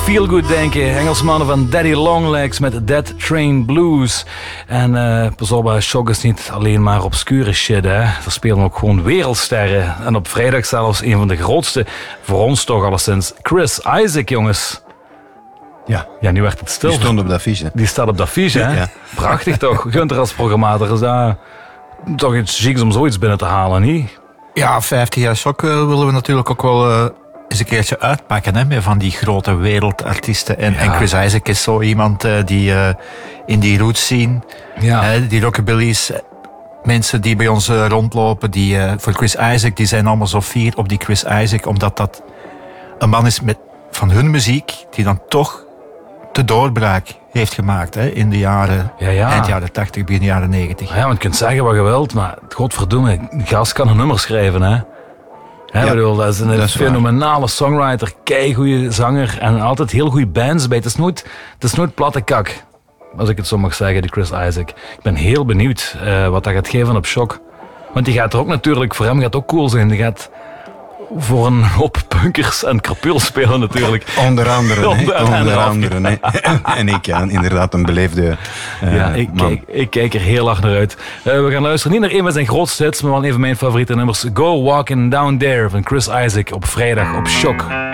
feel-good denken. Engelsmannen van Daddy Longlegs met Dead Train Blues. En pas op, Shock is niet alleen maar obscure shit, hè. Er spelen ook gewoon wereldsterren. En op vrijdag zelfs een van de grootste, voor ons toch alleszins, Chris Isaak, jongens. Ja, nu werd het stil. Die stond op dat affiche. Die staat op dat affiche, hè. Ja. Prachtig toch. Gunther als programmator is dat toch iets chics om zoiets binnen te halen, niet? Ja, 50 jaar Shock willen we natuurlijk ook wel eens een keertje uitpakken, hè, met van die grote wereldartiesten. En Chris Isaak is zo iemand die in die roots zien, die rockabilly's, mensen die bij ons rondlopen, die voor Chris Isaak, die zijn allemaal zo fier op die Chris Isaak, omdat dat een man is van hun muziek, die dan toch de doorbraak heeft gemaakt, hè, in de jaren, eind jaren 80, begin jaren 90. Ja, want je kunt zeggen wat je wilt, maar godverdomme, die gast kan een nummer schrijven, hè. Bedoel, dat is een fenomenale songwriter, keigoeie zanger en altijd heel goede bands bij. Het is nooit platte kak, als ik het zo mag zeggen, die Chris Isaak. Ik ben heel benieuwd wat dat gaat geven op Shock. Want die gaat er ook natuurlijk, voor hem gaat ook cool zijn. Die gaat voor een hoop punkers en krapul spelen natuurlijk. Onder andere. En ik, inderdaad, een beleefde man. Ik kijk er heel erg naar uit. We gaan luisteren niet naar een van zijn grootste hits, maar wel een van mijn favoriete nummers. Go Walking Down There van Chris Isaak op vrijdag op Shock.